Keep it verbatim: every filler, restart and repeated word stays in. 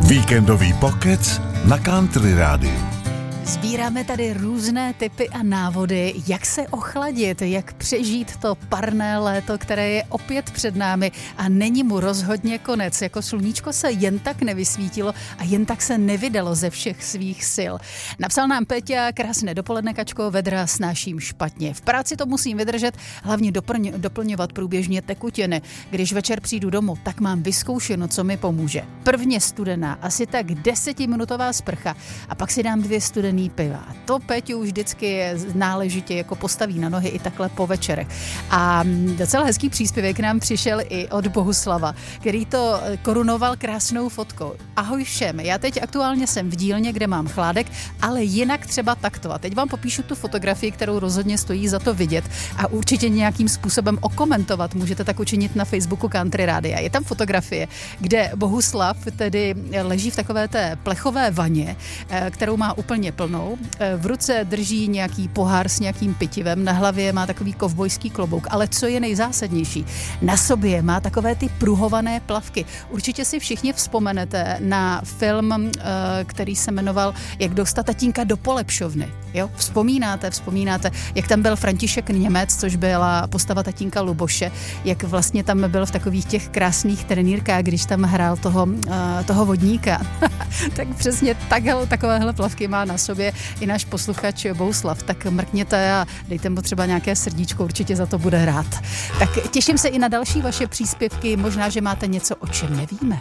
Víkendový pokec na Country Rádiu. Sbíráme tady různé tipy a návody, jak se ochladit, jak přežít to parné léto, které je opět před námi a není mu rozhodně konec. Jako sluníčko se jen tak nevysvítilo a jen tak se nevydalo ze všech svých sil. Napsal nám Peťa: krásné dopoledne, Kačko, vedra snáším špatně. V práci to musím vydržet, hlavně doplň, doplňovat průběžně tekutiny. Když večer přijdu domů, tak mám vyzkoušeno, co mi pomůže. Prvně studená, asi tak desetiminutová sprcha a pak si dám dvě studený piva. To Peťu už vždycky náležitě jako postaví na nohy i takhle po večerech. A docela hezký příspěvek nám přišel i od Bohuslava, který to korunoval krásnou fotkou. Ahoj všem, já teď aktuálně jsem v dílně, kde mám chládek, ale jinak třeba takto. A teď vám popíšu tu fotografii, kterou rozhodně stojí za to vidět a určitě nějakým způsobem okomentovat. Můžete tak učinit na Facebooku Country Rádia. Je tam fotografie, kde Bohuslav tedy leží v takové té plechové vaně, kterou má úplně plnou. V ruce drží nějaký pohár s nějakým pitivem, na hlavě má takový kovbojský klobouk, ale co je nejzásadnější, na sobě má takové ty pruhované plavky. Určitě si všichni vzpomenete na film, který se jmenoval Jak dostat tatínka do polepšovny. Jo? Vzpomínáte, vzpomínáte, jak tam byl František Němec, což byla postava tatínka Luboše, jak vlastně tam byl v takových těch krásných trenýrkách, když tam hrál toho, toho vodníka. Tak přesně takhle, takovéhle plavky má na sobě i náš posluchač Bohuslav, tak mrkněte a dejte mu třeba nějaké srdíčko, určitě za to bude rád. Tak těším se i na další vaše příspěvky, možná, že máte něco, o čem nevíme.